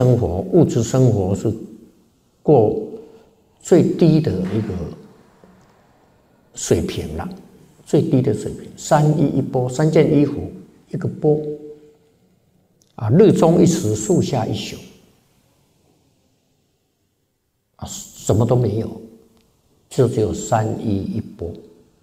生活物质生活是过最低的一个水平了，最低的水平，3衣一钵，3件衣服一个钵，日中一时，树下一宿，什么都没有，就只有3衣一钵。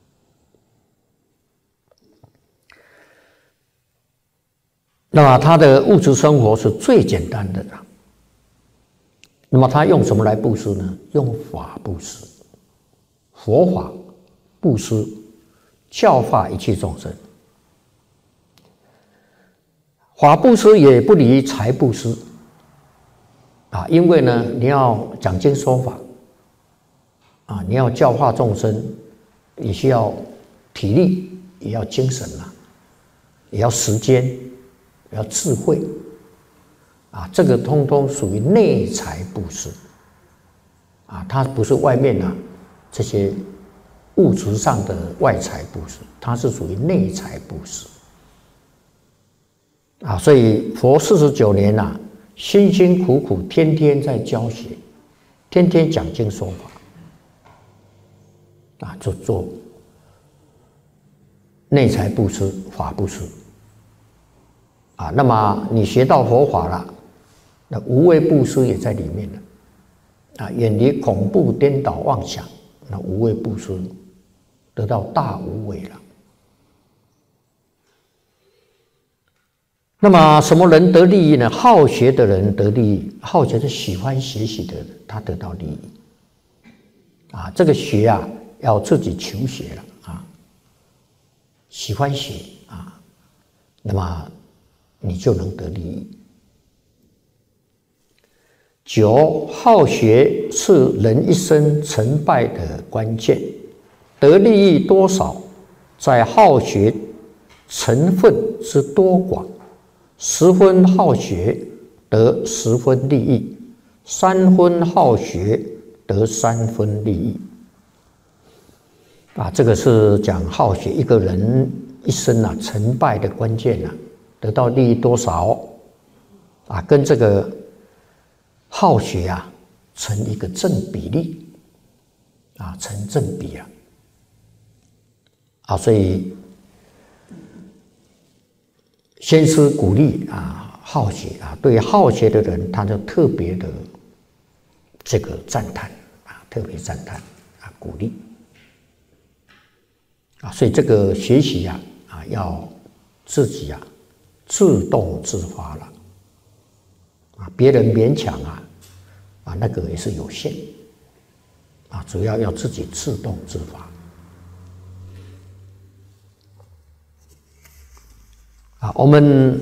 那么他的物质生活是最简单的了。那么他用什么来布施呢？用法布施，佛法布施，教化一切众生。法布施也不离财布施因为呢，你要讲经说法你要教化众生，也需要体力，也要精神也要时间，也要智慧这个通通属于内财布施它不是外面这些物质上的外财布施，它是属于内财布施所以佛49年辛辛苦苦天天在教学，天天讲经说法就做内财布施、法布施那么你学到佛法了，那无畏布施也在里面了远离恐怖颠倒妄想，那无畏布施得到大无畏了。那么什么人得利益呢？好学的人得利益，好学是喜欢学习的人，他得到利益这个学要自己求学了喜欢学那么你就能得利益。9，好学是人一生成败的关键，得利益多少，在好学成分之多寡。10分好学得10分利益，3分好学得3分利益这个是讲好学一个人一生成败的关键得到利益多少跟这个好学成一个正比例成正比所以先师鼓励好学对好学的人，他就特别的这个赞叹特别赞叹鼓励所以这个学习要自己自动自发了别人勉强那个也是有限主要自己自动自发我们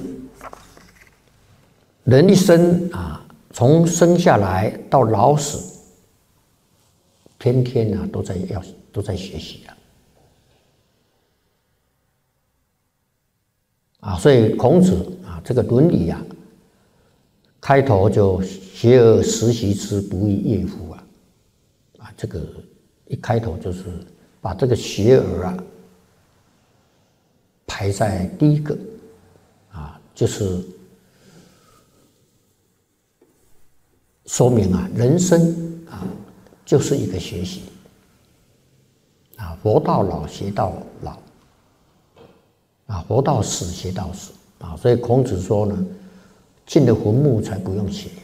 人一生从生下来到老死，天天都在学习所以孔子这个《论语》开头就学而时习之，不亦乐乎这个一开头就是把这个学而排在第一个就是说明人生就是一个学习活到老学到老活到死学到死所以孔子说呢，进了坟墓才不用学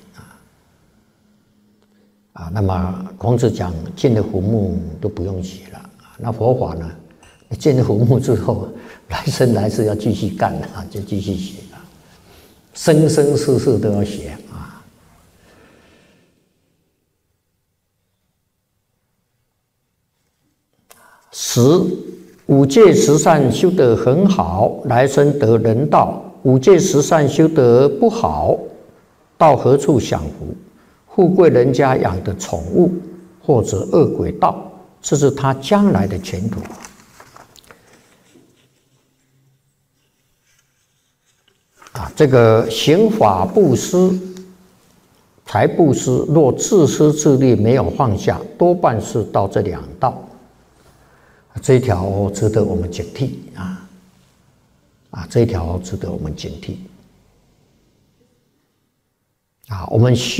那么孔子讲进了坟墓都不用学了那佛法呢，进了坟墓之后，来生来世要继续干就继续学生生世世都要学5戒十善修得很好，来生得人道；5戒十善修得不好，到何处享福？富贵人家养的宠物，或者恶鬼道，这是他将来的前途。这个行法布施、财布施，若自私自利没有放下，多半是到这2道。这一条值得我们警惕这一条值得我们警惕啊，我们需